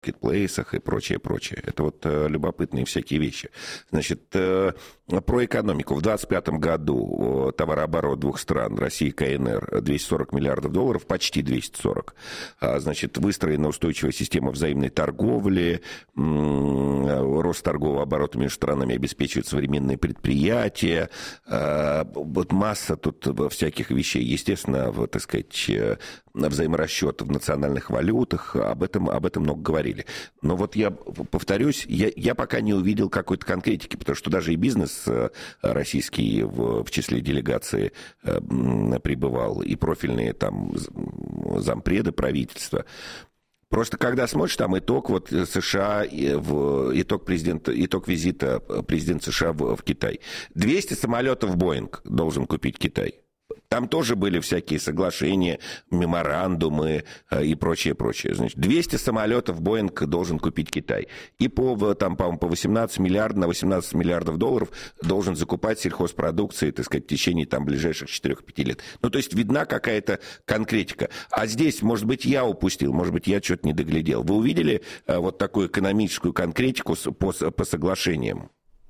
маркетплейсах и прочее, прочее. Это вот любопытные всякие вещи. Значит, про экономику. В 2025 году товарооборот двух стран, России и КНР, 240 миллиардов долларов, почти 240. Значит, выстроена устойчивая система взаимной торговли, рост торгового оборота между странами обеспечивает современные предприятия. Вот масса тут всяких вещей. Естественно, так сказать, взаиморасчет в национальных валютах, об этом много говорили. Но вот я повторюсь, я пока не увидел какой-то конкретики, потому что даже и бизнес российский в числе делегации пребывал, и профильные там зампреды правительства. Просто когда смотришь, там итог вот США, итог визита президента США в Китай. 200 самолетов Боинг должен купить Китай. Там тоже были всякие соглашения, меморандумы и прочее, прочее. Значит, 200 самолетов Боинг должен купить Китай. И там, по-моему, по 18 миллиардов долларов должен закупать сельхозпродукции, так сказать, в течение там ближайших 4-5 лет. Ну, то есть видна какая-то конкретика. А здесь, может быть, я упустил, может быть, я что-то не доглядел. Вы увидели вот такую экономическую конкретику по соглашениям?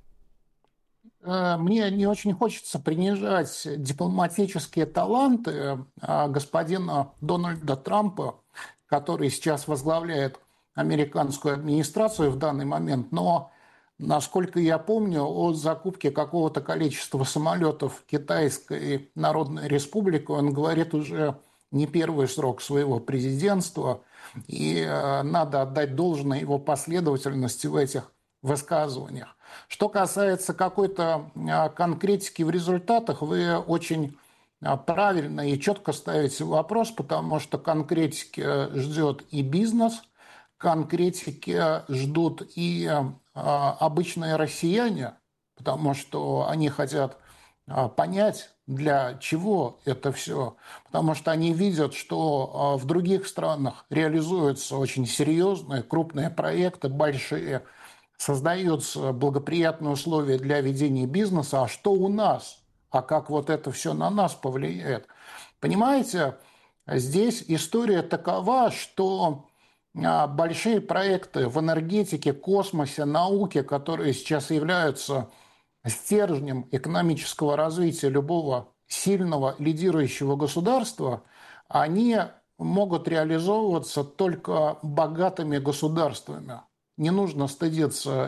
Мне не очень хочется принижать дипломатические таланты господина Дональда Трампа, который сейчас возглавляет американскую администрацию в данный момент, но, насколько я помню, о закупке какого-то количества самолетов Китайской Народной Республики он говорит уже не первый срок своего президентства, и надо отдать должное его последовательности в этих высказываниях. Что касается какой-то конкретики в результатах, вы очень правильно и четко ставите вопрос, потому что конкретики ждет и бизнес, конкретики ждут и обычные россияне, потому что они хотят понять, для чего это все. Потому что они видят, что в других странах реализуются очень серьезные, крупные проекты, большие, создаются благоприятные условия для ведения бизнеса, а что у нас, а как вот это все на нас повлияет. Понимаете, здесь история такова, что большие проекты в энергетике, космосе, науке, которые сейчас являются стержнем экономического развития любого сильного лидирующего государства, они могут реализовываться только богатыми государствами. Не нужно стыдиться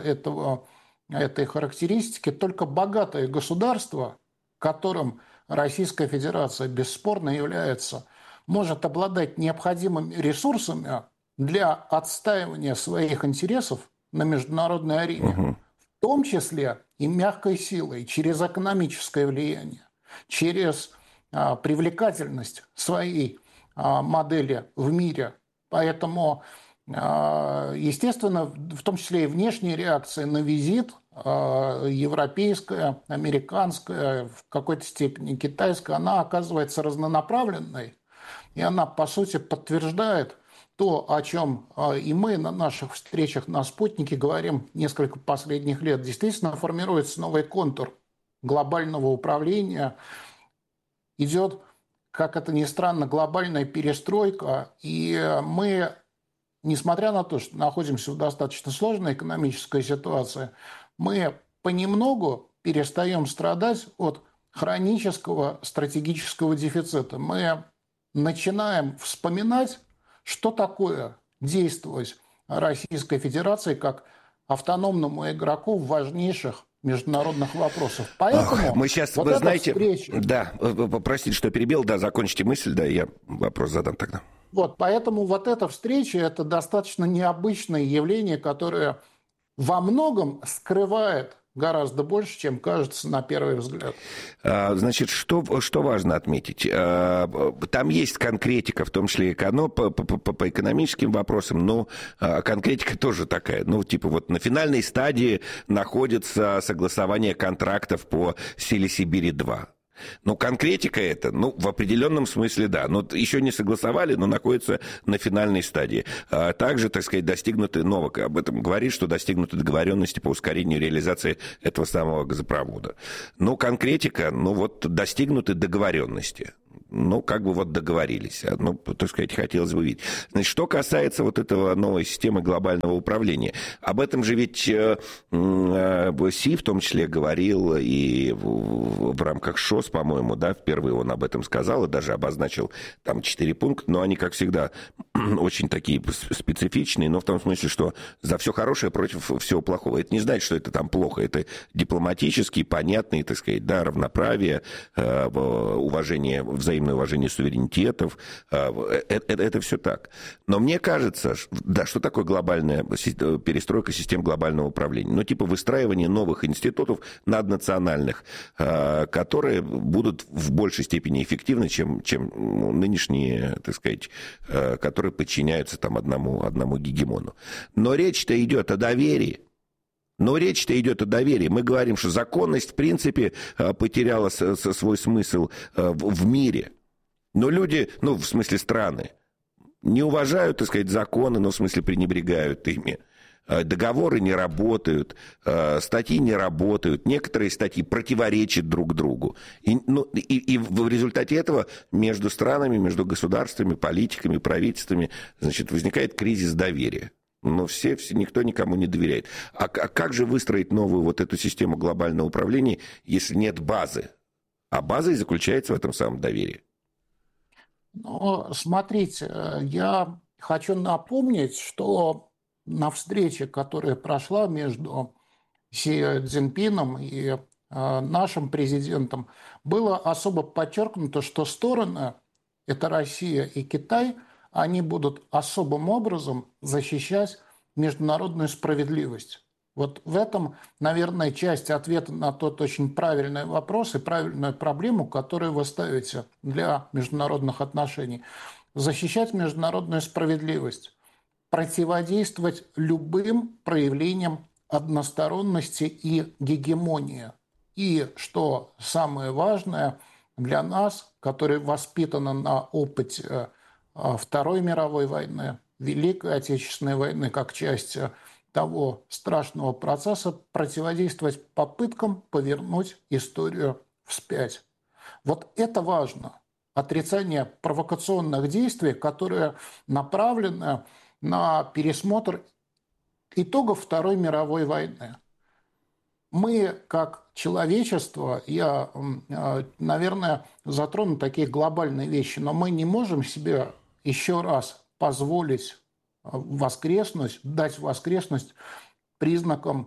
этой характеристики. Только богатое государство, которым Российская Федерация бесспорно является, может обладать необходимыми ресурсами для отстаивания своих интересов на международной арене, в том числе и мягкой силой, через экономическое влияние, через привлекательность своей модели в мире. Поэтому, естественно, в том числе и внешняя реакция на визит, европейская, американская, в какой-то степени китайская, она оказывается разнонаправленной, и она, по сути, подтверждает то, о чем и мы на наших встречах на «Спутнике» говорим несколько последних лет. Действительно формируется новый контур глобального управления. Идет, как это ни странно, глобальная перестройка. И мы, несмотря на то, что находимся в достаточно сложной экономической ситуации, мы понемногу перестаем страдать от хронического стратегического дефицита. Мы начинаем вспоминать, что такое действовать Российской Федерации как автономному игроку в важнейших международных вопросах. Поэтому мы сейчас, вот вы знаете, встреча... Да, простите, что перебил, да, закончите мысль, да, я вопрос задам тогда. Вот, поэтому вот эта встреча – это достаточно необычное явление, которое во многом скрывает гораздо больше, чем кажется на первый взгляд. Значит, что важно отметить? Там есть конкретика, в том числе по экономическим вопросам, но конкретика тоже такая. Ну, типа вот на финальной стадии находится согласование контрактов по «Силе Сибири-2». Ну, конкретика это, в определенном смысле, да. Но еще не согласовали, но находится на финальной стадии. Также, так сказать, достигнуты, Новак об этом говорит, что достигнуты договоренности по ускорению реализации этого самого газопровода. Но конкретика, достигнуты договоренности. Ну, как бы вот договорились. Ну, так сказать, хотелось бы видеть. Значит, что касается вот этого новой системы глобального управления, об этом же ведь Си в том числе говорил и в рамках ШОС, по-моему, да, впервые он об этом сказал и даже обозначил там 4 пункта, но они, как всегда, очень такие специфичные, но в том смысле, что за все хорошее против всего плохого. Это не значит, что это там плохо. Это дипломатический, понятный, так сказать, да, равноправие, уважение, взаимное уважение суверенитетов. Это все так. Но мне кажется, да, что такое глобальная перестройка систем глобального управления? Ну, типа выстраивание новых институтов наднациональных, которые будут в большей степени эффективны, чем нынешние, так сказать, которые подчиняются там одному гегемону. Но речь-то идет о доверии. Мы говорим, что законность, в принципе, потеряла свой смысл в мире. Но люди, ну, в смысле страны, не уважают, так сказать, законы, но в смысле пренебрегают ими. Договоры не работают, статьи не работают, некоторые статьи противоречат друг другу. И в результате этого между странами, между государствами, политиками, правительствами, значит, возникает кризис доверия. Но никто никому не доверяет. А как же выстроить новую вот эту систему глобального управления, если нет базы? А база и заключается в этом самом доверии. Ну, смотрите, я хочу напомнить, что на встрече, которая прошла между Си Цзиньпином и нашим президентом, было особо подчеркнуто, что стороны, это Россия и Китай, они будут особым образом защищать международную справедливость. Вот в этом, наверное, часть ответа на тот очень правильный вопрос и правильную проблему, которую вы ставите для международных отношений. Защищать международную справедливость, противодействовать любым проявлениям односторонности и гегемонии. И, что самое важное для нас, которые воспитаны на опыте Второй мировой войны, Великой Отечественной войны, как часть того страшного процесса, противодействовать попыткам повернуть историю вспять. Вот это важно. Отрицание провокационных действий, которые направлены на пересмотр итогов Второй мировой войны. Мы, как человечество, я, наверное, затрону такие глобальные вещи, но мы не можем себе еще раз позволить воскреснуть, дать воскреснуть призракам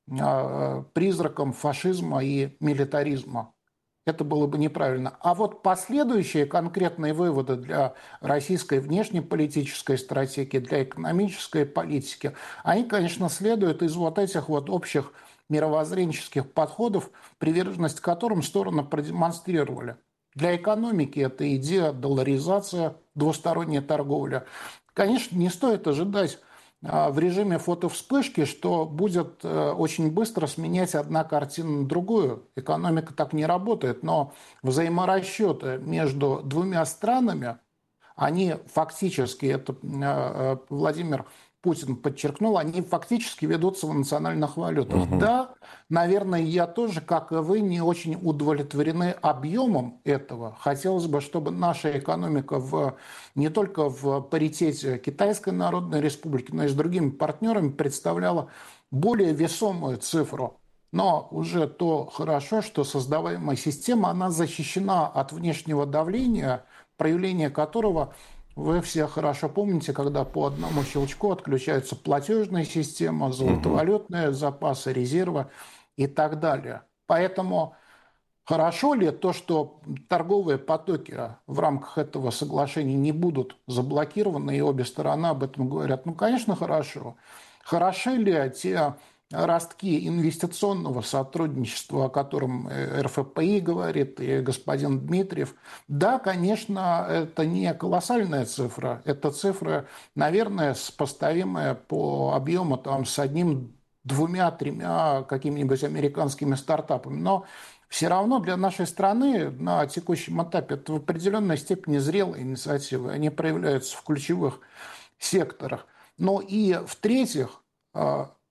фашизма и милитаризма. Это было бы неправильно. А вот последующие конкретные выводы для российской внешнеполитической стратегии, для экономической политики, они, конечно, следуют из вот этих вот общих мировоззренческих подходов, приверженность которым стороны продемонстрировали. Для экономики это идея долларизация, двусторонняя торговля. Конечно, не стоит ожидать в режиме фотовспышки, что будет очень быстро сменять одна картина на другую. Экономика так не работает, но взаиморасчеты между двумя странами, они фактически, это Владимир Путин подчеркнул, они фактически ведутся в национальных валютах. Угу. Да, наверное, я тоже, как и вы, не очень удовлетворены объемом этого. Хотелось бы, чтобы наша экономика не только в паритете Китайской Народной Республики, но и с другими партнерами представляла более весомую цифру. Но уже то хорошо, что создаваемая система, она защищена от внешнего давления, проявление которого вы все хорошо помните, когда по одному щелчку отключаются платежная система, золотовалютные запасы, резервы и так далее. Поэтому хорошо ли то, что торговые потоки в рамках этого соглашения не будут заблокированы, и обе стороны об этом говорят? Ну, конечно, хорошо. Хороши ли те ростки инвестиционного сотрудничества, о котором РФПИ говорит и господин Дмитриев? Да, конечно, это не колоссальная цифра. Это цифра, наверное, сопоставимая по объему там, с одним, двумя, тремя какими-нибудь американскими стартапами. Но все равно для нашей страны на текущем этапе это в определенной степени зрелые инициативы. Они проявляются в ключевых секторах. Но и в-третьих,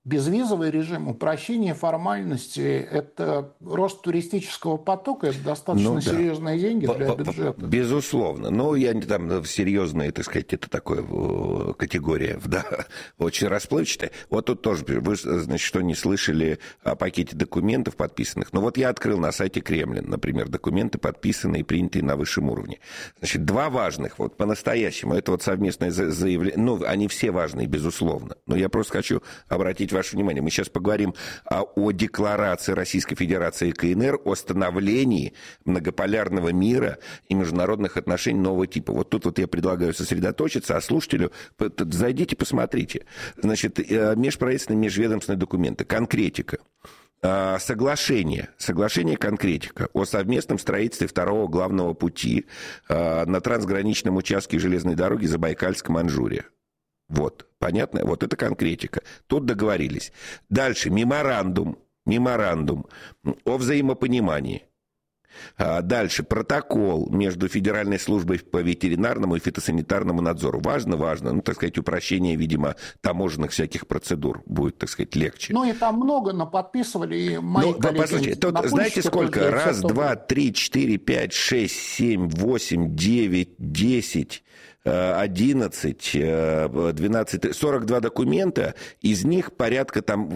безвизовый режим, упрощение формальностей, это рост туристического потока, это достаточно серьезные деньги для бюджета. Безусловно. Но я не там серьезные, так сказать, это такая категория, да, очень расплывчатая. Вот тут тоже, вы, значит, что не слышали о пакете документов подписанных. Ну вот я открыл на сайте Кремлин, например, документы, подписанные и принятые на высшем уровне. Значит, два важных, вот по-настоящему, это вот совместное заявление, ну, они все важные, безусловно. Но я просто хочу обратить ваше внимание. Мы сейчас поговорим о декларации Российской Федерации и КНР о становлении многополярного мира и международных отношений нового типа. Вот тут вот я предлагаю сосредоточиться, а слушателю зайдите, посмотрите. Значит, межправительственные, межведомственные документы, конкретика. Соглашение, конкретика о совместном строительстве второго главного пути на трансграничном участке железной дороги Забайкальск-Манчжурия. Вот, понятно? Вот это конкретика. Тут договорились. Дальше меморандум о взаимопонимании. Дальше протокол между Федеральной службой по ветеринарному и фитосанитарному надзору. Важно, ну, так сказать, упрощение, видимо, таможенных всяких процедур будет, так сказать, легче. Ну, и там много наподписывали, и мои коллеги... Послушайте, тут знаете сколько? Раз, два, три, четыре, пять, шесть, семь, восемь, девять, 10... 11, 12, 42 документа, из них порядка там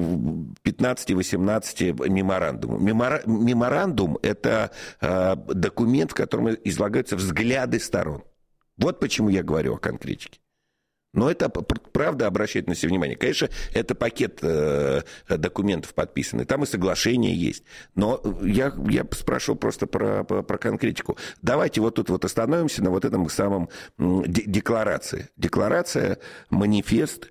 15-18 меморандумов. Меморандум – это документ, в котором излагаются взгляды сторон. Вот почему я говорю о конкретике. Но это, правда, обращает на себя внимание. Конечно, это пакет документов подписанный, там и соглашение есть. Но я спрашивал просто про конкретику. Давайте вот тут вот остановимся на вот этом самом декларации. Декларация, манифест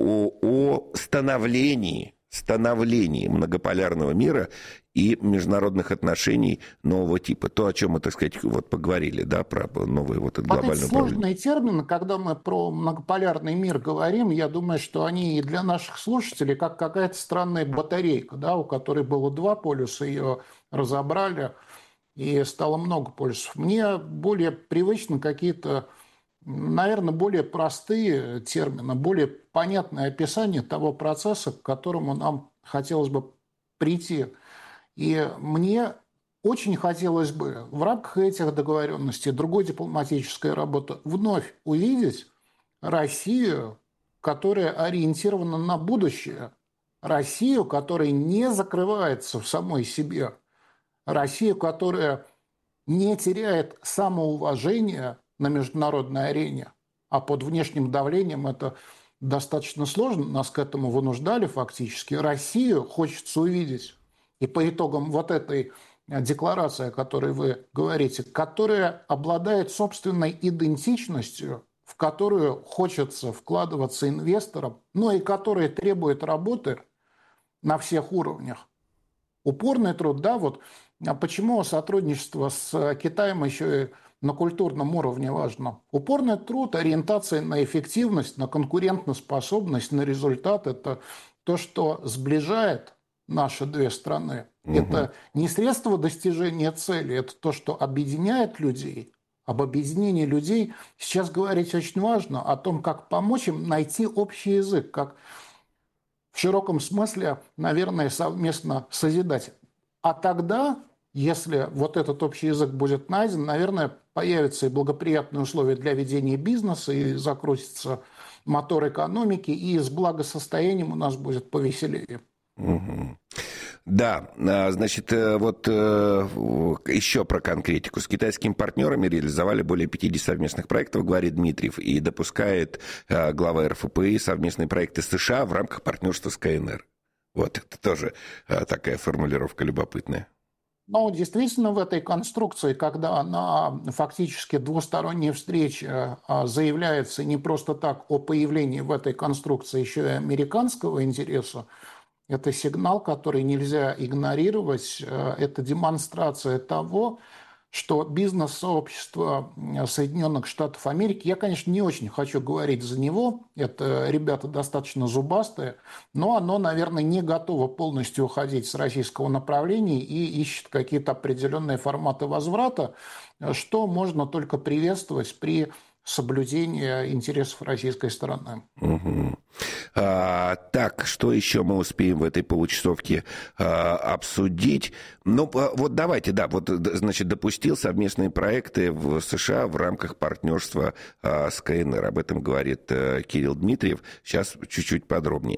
о становлении многополярного мира и международных отношений нового типа. То, о чем мы, так сказать, вот поговорили, да, про новые вот это глобальное управление. Сложные термины, когда мы про многополярный мир говорим, я думаю, что они и для наших слушателей как какая-то странная батарейка, да, у которой было два полюса, ее разобрали, и стало много полюсов. Мне более привычны какие-то, наверное, более простые термины, более понятное описание того процесса, к которому нам хотелось бы прийти. И мне очень хотелось бы в рамках этих договоренностей, другой дипломатической работы, вновь увидеть Россию, которая ориентирована на будущее, Россию, которая не закрывается в самой себе, Россию, которая не теряет самоуважение на международной арене, а под внешним давлением это достаточно сложно, нас к этому вынуждали фактически. Россию хочется увидеть. И по итогам вот этой декларации, о которой вы говорите, которая обладает собственной идентичностью, в которую хочется вкладываться инвесторам, но и которая требует работы на всех уровнях. Упорный труд, да, вот почему сотрудничество с Китаем еще и на культурном уровне важно. Упорный труд, ориентация на эффективность, на конкурентоспособность, на результат – это то, что сближает наши две страны. Угу. Это не средство достижения цели, это то, что объединяет людей. Об объединении людей сейчас говорить очень важно, о том, как помочь им найти общий язык, как в широком смысле, наверное, совместно созидать. А тогда, если вот этот общий язык будет найден, наверное, появятся и благоприятные условия для ведения бизнеса, и закрутится мотор экономики, и с благосостоянием у нас будет повеселее. Угу. Да, значит, вот еще про конкретику. С китайскими партнерами реализовали более 50 совместных проектов, говорит Дмитриев, и допускает глава РФПИ совместные проекты с США в рамках партнерства с КНР. Вот, это тоже такая формулировка любопытная. Ну, действительно, в этой конструкции, когда на фактически двусторонней встрече заявляется не просто так о появлении в этой конструкции еще и американского интереса, это сигнал, который нельзя игнорировать. Это демонстрация того, что бизнес-сообщество Соединенных Штатов Америки, я, конечно, не очень хочу говорить за него, это ребята достаточно зубастые, но оно, наверное, не готово полностью уходить с российского направления и ищет какие-то определенные форматы возврата, что можно только приветствовать при соблюдения интересов российской стороны. Угу. Так, что еще мы успеем в этой получасовке обсудить? Ну, вот давайте, да, вот, значит, допустил совместные проекты в США в рамках партнерства с КНР. Об этом говорит Кирилл Дмитриев. Сейчас чуть-чуть подробнее.